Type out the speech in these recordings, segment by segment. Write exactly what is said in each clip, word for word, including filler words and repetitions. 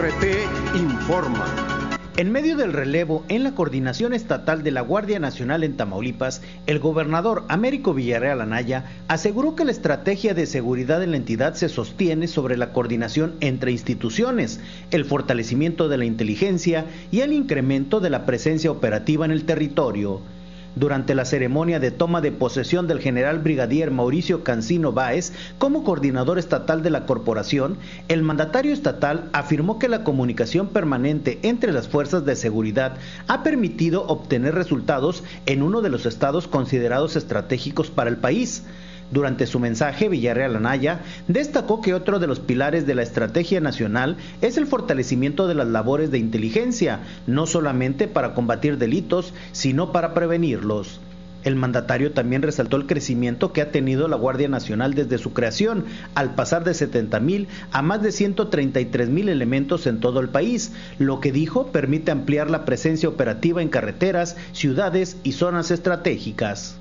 R T informa. En medio del relevo en la coordinación estatal de la Guardia Nacional en Tamaulipas, el gobernador Américo Villarreal Anaya aseguró que la estrategia de seguridad en la entidad se sostiene sobre la coordinación entre instituciones, el fortalecimiento de la inteligencia y el incremento de la presencia operativa en el territorio. Durante la ceremonia de toma de posesión del general brigadier Mauricio Cancino Báez como coordinador estatal de la corporación, el mandatario estatal afirmó que la comunicación permanente entre las fuerzas de seguridad ha permitido obtener resultados en uno de los estados considerados estratégicos para el país. Durante su mensaje, Villarreal Anaya destacó que otro de los pilares de la estrategia nacional es el fortalecimiento de las labores de inteligencia, no solamente para combatir delitos, sino para prevenirlos. El mandatario también resaltó el crecimiento que ha tenido la Guardia Nacional desde su creación, al pasar de setenta mil a más de ciento treinta y tres mil elementos en todo el país, lo que dijo permite ampliar la presencia operativa en carreteras, ciudades y zonas estratégicas.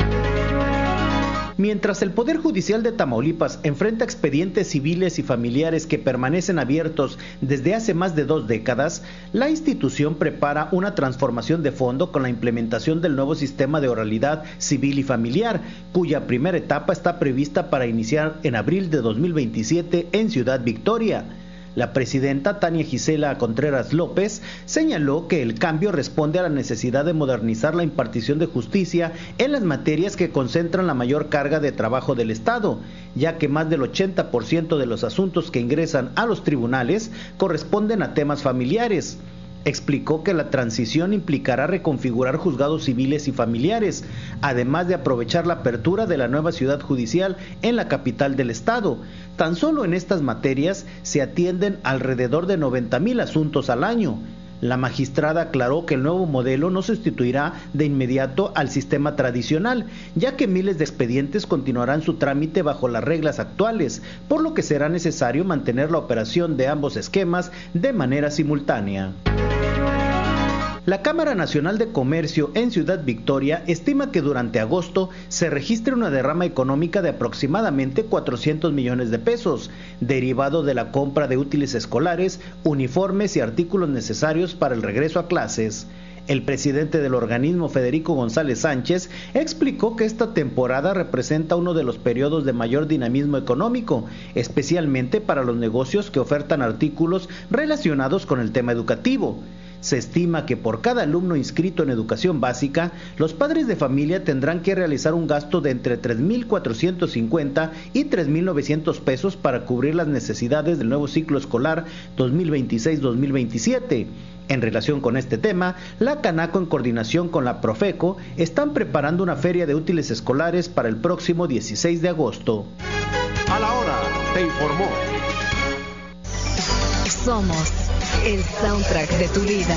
Mientras el Poder Judicial de Tamaulipas enfrenta expedientes civiles y familiares que permanecen abiertos desde hace más de dos décadas, la institución prepara una transformación de fondo con la implementación del nuevo sistema de oralidad civil y familiar, cuya primera etapa está prevista para iniciar en abril de dos mil veintisiete en Ciudad Victoria. La presidenta Tania Gisela Contreras López señaló que el cambio responde a la necesidad de modernizar la impartición de justicia en las materias que concentran la mayor carga de trabajo del Estado, ya que más del ochenta por ciento de los asuntos que ingresan a los tribunales corresponden a temas familiares. Explicó que la transición implicará reconfigurar juzgados civiles y familiares, además de aprovechar la apertura de la nueva ciudad judicial en la capital del estado. Tan solo en estas materias se atienden alrededor de noventa mil asuntos al año. La magistrada aclaró que el nuevo modelo no sustituirá de inmediato al sistema tradicional, ya que miles de expedientes continuarán su trámite bajo las reglas actuales, por lo que será necesario mantener la operación de ambos esquemas de manera simultánea. La Cámara Nacional de Comercio en Ciudad Victoria estima que durante agosto se registre una derrama económica de aproximadamente cuatrocientos millones de pesos, derivado de la compra de útiles escolares, uniformes y artículos necesarios para el regreso a clases. El presidente del organismo, Federico González Sánchez, explicó que esta temporada representa uno de los periodos de mayor dinamismo económico, especialmente para los negocios que ofertan artículos relacionados con el tema educativo. Se estima que por cada alumno inscrito en educación básica, los padres de familia tendrán que realizar un gasto de entre tres mil cuatrocientos cincuenta y tres mil novecientos pesos para cubrir las necesidades del nuevo ciclo escolar dos mil veintiséis dos mil veintisiete. En relación con este tema, la Canaco, en coordinación con la Profeco, están preparando una feria de útiles escolares para el próximo dieciséis de agosto. A la hora, te informó. Somos el soundtrack de tu vida.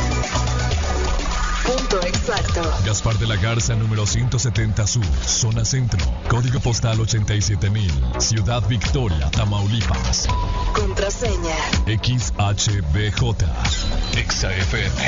Punto exacto. Gaspar de la Garza, número ciento setenta Sur, zona centro, código postal ochenta y siete mil, Ciudad Victoria, Tamaulipas. Contraseña X H B J, Exa F M.